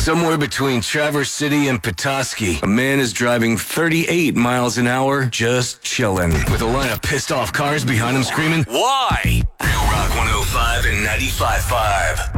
Somewhere between Traverse City and Petoskey, a man is driving 38 miles an hour, just chilling, with a line of pissed off cars behind him screaming, "Why?" Real Rock 105 and 95.5.